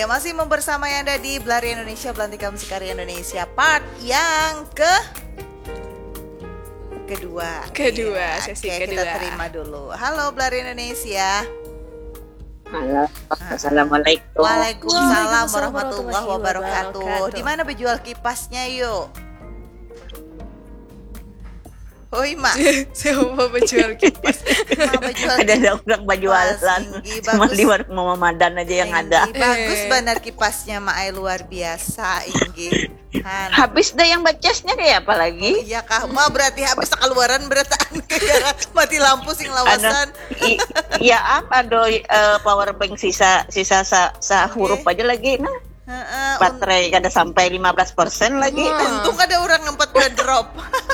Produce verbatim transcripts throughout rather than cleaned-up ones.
Ya masih membersama Anda di Belari Indonesia, Belantika Musik Karya Indonesia part yang ke kedua. Kedua, ya. sesi Oke, kedua. kita terima dulu. Halo Belari Indonesia. Halo, assalamualaikum. Waalaikumsalam warahmatullahi wabarakatuh. Di mana berjual kipasnya yuk? Hoi mak. Siapa penjual kipas? Ma, berjual Ada ada orang bajualan, Tinggi, cuma bagus. di warung Mama Madan aja yang ada. Tinggi, bagus Eh. benar kipasnya mak, ay, luar biasa Inggi. Han. Habis deh yang bacasnya kayak apa lagi? Iya kah, ma berarti habis keluaran berataan kejaran mati lampu sing lawasan. I- ya apa do eh, power bank sisa sisa sa, sa huruf aja lagi. Nah, Heeh, un- baterai kada sampai lima belas persen lagi. Wah. untung ada orang empat dua drop.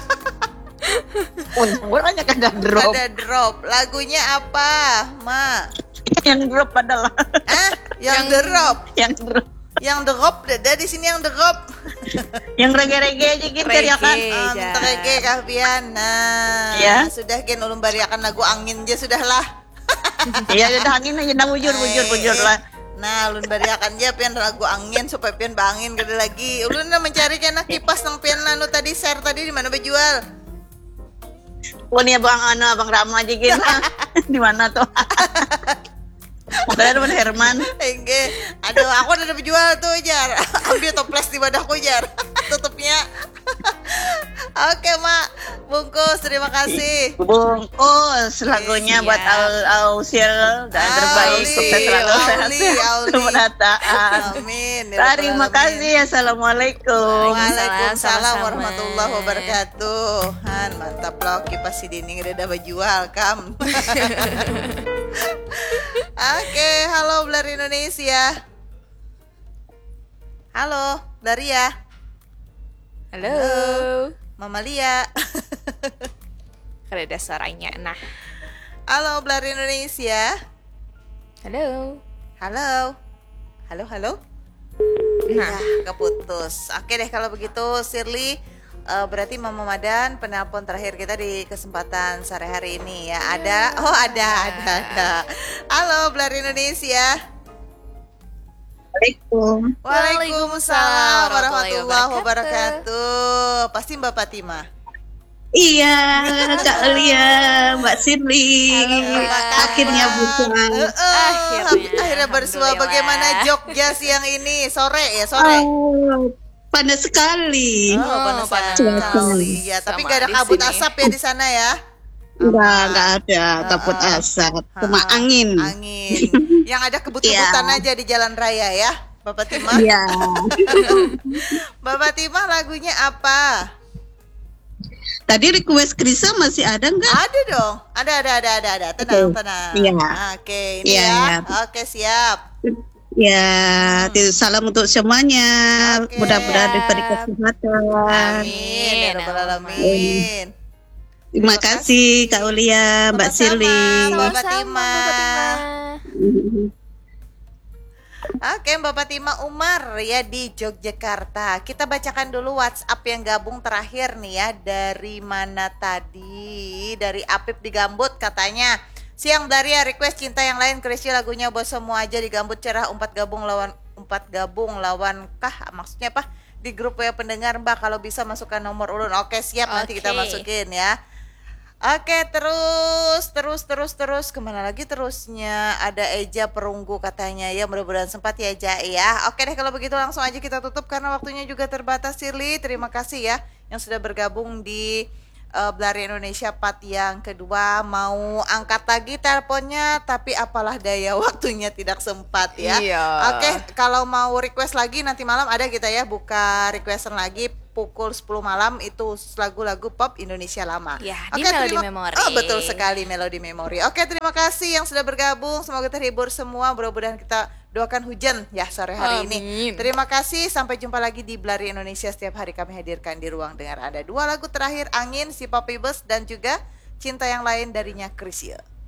Untung orangnya kada drop. Ada drop. Lagunya apa, Ma? Yang drop adalah Ah, yang, Yang- drop. yang drop. Yang drop, ada di sini yang drop. Yang rege-rege aja gitu ya kan. Rege. Um, Eja. terege kahbian. Nah, Ya. sudah gen ulun bariakan lagu angin aja sudahlah. Iya udah angin aja dah bujur bujur bujur lah. Nah, ulun bariakan aja pian lagu angin supaya pian bangin gede lagi. Ulun udah mencari kena kipas nang pian lanu tadi share tadi di mana bejual. Oh nih abang anu abang Rama aja gitu. Di mana tuh? Makanya teman Herman. Enge, aduh aku udah berjual tuh Jar. Ambil toples di badahku Jar. Tutupnya. Oke Mak, bungkus terima kasih. Bungkus lagunya Siap. buat Aul Ausil dan terbaik Auli, sukses selalu sehat Auli, Auli. keberatan. Amin. ya rabbal Terima alamin. kasih. Assalamualaikum. Waalaikumsalam Sama-sama. warahmatullahi wabarakatuh. Han, mantap loh kipas si Dini udah berjual kam. Oke, halo Belari Indonesia. Halo, Belari ya. Halo. Mama Lia. Kada ada suaranya. Nah. Halo Belari Indonesia. Halo. Halo. Halo, halo. Nah. Ya, keputus. Oke deh kalau begitu Shirley, eh, berarti Mama Madan penelpon terakhir kita di kesempatan sore hari ini ya. Ada? Oh, ada, ada, ada. Halo Belari Indonesia. Assalamualaikum. Waalaikumsalam warahmatullahi warahmatullahi wabarakatuh. Pasti Mbak Fatima. Iya, Kak Lia, Mbak Sirli. Akhirnya buka. Eh, eh, Akhirnya, akhirnya bersua. alhamdulillah. Bagaimana Jogja siang ini? Sore ya, sore. Oh, panas sekali. Oh, Oh, panas panas sekali. Ya, tapi Sama nggak ada di kabut sini. asap ya di sana ya. Enggak, enggak ada kabut asap, cuma Ah, angin. Angin. Yang ada kebut-kebutan Iya. aja di jalan raya ya, Bapak Timah. Iya. Bapak Timah lagunya apa? Tadi request Krisa masih ada enggak? Ada dong. Ada, ada, ada, ada, ada. Tenang, Oke. tenang. Iya. Oke, ini Iya, ya. iya. Oke, siap. Ya, ti- salam untuk semuanya. Oke. Mudah-mudahan diberi kesehatan. Amin. Ya Rabbal Amin. Alamin. Terima kasih Kak Ulia, Mbak Sama-sama, Sirli. Bapak Sama-sama, Tima. Bapak Tima. Oke, Bapak Tima Umar ya di Yogyakarta. Kita bacakan dulu WhatsApp yang gabung terakhir nih ya. Dari mana tadi? Dari Apip di Gambut katanya. Siang Daria request cinta yang lain Krisya lagunya bos semua aja di Gambut cerah empat gabung lawan empat gabung lawan kah maksudnya apa? Di grup ya pendengar Mbak kalau bisa masukkan nomor ulun. Oke, siap nanti kita Oke. masukin ya. Oke, terus, terus, terus, terus. Kemana lagi terusnya? Ada Eja Perunggu katanya ya. Mudah-mudahan sempat ya Eja ya. Oke deh kalau begitu langsung aja kita tutup karena waktunya juga terbatas. Shirley, terima kasih ya yang sudah bergabung di uh, Belari Indonesia part yang kedua. Mau angkat lagi teleponnya, tapi apalah daya waktunya tidak sempat ya. Iya. Oke, kalau mau request lagi nanti malam ada kita ya buka requestan lagi pukul sepuluh malam itu lagu-lagu pop Indonesia lama. Ya, Oke, di Melody terima- Memory. Oh, betul sekali Melody Memory. Oke, terima kasih yang sudah bergabung. Semoga terhibur semua. Mudah-mudahan kita doakan hujan ya sore hari ini. Amin. Terima kasih. Sampai jumpa lagi di Belari Indonesia. Setiap hari kami hadirkan di ruang dengar Anda dua lagu terakhir, Angin, Si Poppy Bus dan juga Cinta yang Lain darinya Krisya.